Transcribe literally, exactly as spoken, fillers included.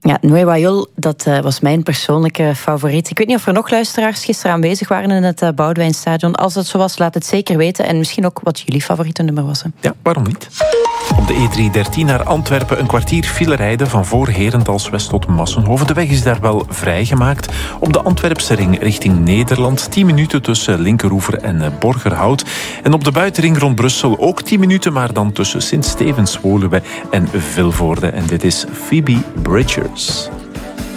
Ja, Nueva Wayol, dat uh, was mijn persoonlijke favoriet. Ik weet niet of er nog luisteraars gisteren aanwezig waren in het uh, Boudewijnstadion. Als dat zo was, laat het zeker weten. En misschien ook wat jullie favoriete nummer was. Hè? Ja, waarom niet? Op de E driehonderddertien naar Antwerpen een kwartier file rijden van voor Herentals West tot Massenhoven. De weg is daar wel vrijgemaakt. Op de Antwerpse ring richting Nederland tien minuten tussen Linkeroever en Borgerhout. En op de buitenring rond Brussel ook tien minuten, maar dan tussen Sint-Stevens, Woluwe en Vilvoorde. En dit is Phoebe Bridgers.